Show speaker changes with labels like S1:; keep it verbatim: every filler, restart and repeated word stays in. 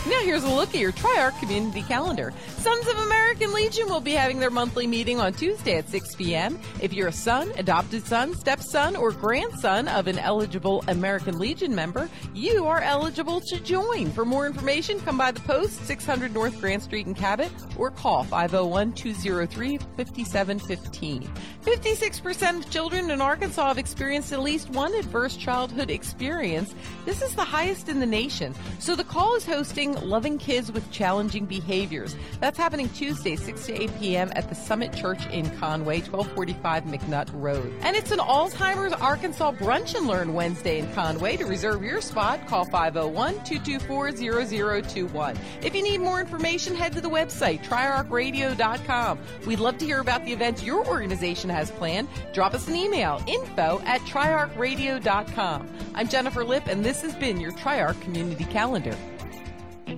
S1: Now here's a look at your Tri-Arc community calendar. Sons of American Legion will be having their monthly meeting on Tuesday at six p.m. If you're a son, adopted son, stepson, or grandson of an eligible American Legion member, you are eligible to join. For more information, come by the post, six hundred North Grant Street in Cabot, or call five oh one, two oh three, five seven one five. fifty-six percent of children in Arkansas have experienced at least one adverse childhood experience. This is the highest in the nation. So the call is hosting Loving Kids with Challenging Behaviors. That's happening Tuesday, six to eight p.m. at the Summit Church in Conway, twelve forty-five McNutt Road. And it's an Alzheimer's Arkansas Brunch and Learn Wednesday in Conway. To reserve your spot, call five oh one, two two four, zero zero two one. If you need more information, head to the website, tri arc radio dot com. We'd love to hear about the events your organization has planned. Drop us an email, info at tri arc radio dot com. I'm Jennifer Lipp, and this has been your Tri-Arc Community Calendar.